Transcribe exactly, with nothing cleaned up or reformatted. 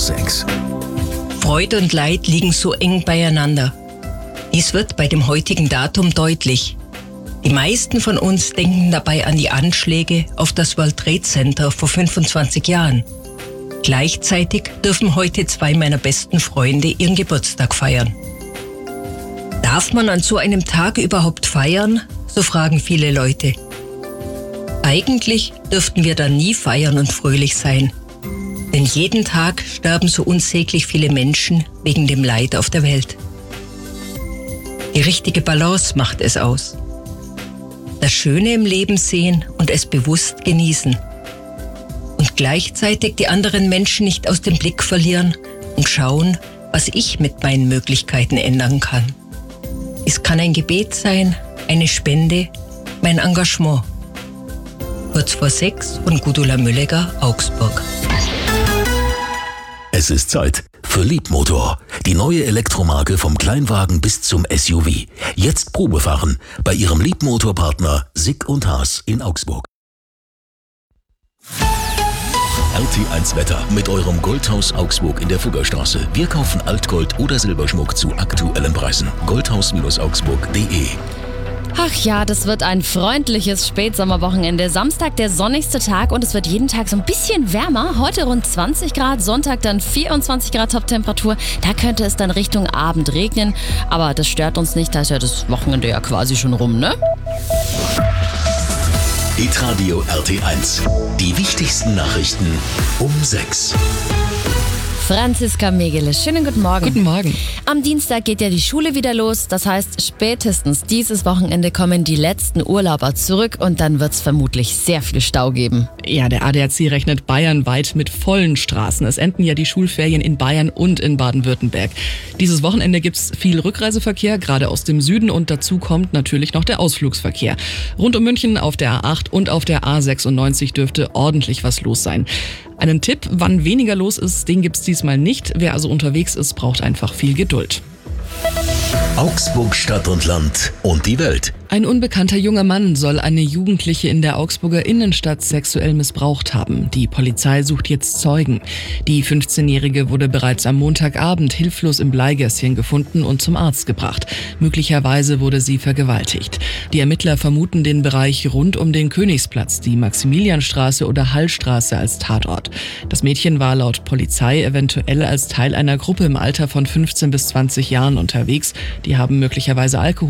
sechs. Freude und Leid liegen so eng beieinander. Dies wird bei dem heutigen Datum deutlich. Die meisten von uns denken dabei an die Anschläge auf das World Trade Center vor fünfundzwanzig Jahren. Gleichzeitig dürfen heute zwei meiner besten Freunde ihren Geburtstag feiern. Darf man an so einem Tag überhaupt feiern? So fragen viele Leute. Eigentlich dürften wir dann nie feiern und fröhlich sein. Denn jeden Tag sterben so unsäglich viele Menschen wegen dem Leid auf der Welt. Die richtige Balance macht es aus. Das Schöne im Leben sehen und es bewusst genießen. Und gleichzeitig die anderen Menschen nicht aus dem Blick verlieren und schauen, was ich mit meinen Möglichkeiten ändern kann. Es kann ein Gebet sein, eine Spende, mein Engagement. Kurz vor sechs von Gudula Müllegger, Augsburg. Es ist Zeit für Leapmotor, die neue Elektromarke vom Kleinwagen bis zum S U V. Jetzt Probefahren bei Ihrem Leapmotor-Partner Sick und Haas in Augsburg. R T eins Wetter mit eurem Goldhaus Augsburg in der Fuggerstraße. Wir kaufen Altgold oder Silberschmuck zu aktuellen Preisen. goldhaus augsburg punkt de. Ach ja, das wird ein freundliches Spätsommerwochenende. Samstag der sonnigste Tag und es wird jeden Tag so ein bisschen wärmer. Heute rund zwanzig Grad, Sonntag dann vierundzwanzig Grad Toptemperatur. Da könnte es dann Richtung Abend regnen, aber das stört uns nicht, da ist ja das Wochenende ja quasi schon rum, ne? Hitradio R T eins. Die wichtigsten Nachrichten um sechs. Franziska Megele, schönen guten Morgen. Guten Morgen. Am Dienstag geht ja die Schule wieder los. Das heißt, spätestens dieses Wochenende kommen die letzten Urlauber zurück und dann wird es vermutlich sehr viel Stau geben. Ja, der A D A C rechnet bayernweit mit vollen Straßen. Es enden ja die Schulferien in Bayern und in Baden-Württemberg. Dieses Wochenende gibt es viel Rückreiseverkehr, gerade aus dem Süden, und dazu kommt natürlich noch der Ausflugsverkehr. Rund um München auf der A acht und auf der A sechsundneunzig dürfte ordentlich was los sein. Einen Tipp, wann weniger los ist, den gibt's diesmal nicht. Wer also unterwegs ist, braucht einfach viel Geduld. Augsburg Stadt und Land und die Welt. Ein unbekannter junger Mann soll eine Jugendliche in der Augsburger Innenstadt sexuell missbraucht haben. Die Polizei sucht jetzt Zeugen. Die fünfzehnjährige wurde bereits am Montagabend hilflos im Bleigässchen gefunden und zum Arzt gebracht. Möglicherweise wurde sie vergewaltigt. Die Ermittler vermuten den Bereich rund um den Königsplatz, die Maximilianstraße oder Hallstraße als Tatort. Das Mädchen war laut Polizei eventuell als Teil einer Gruppe im Alter von fünfzehn bis zwanzig Jahren unterwegs. Die haben möglicherweise Alkohol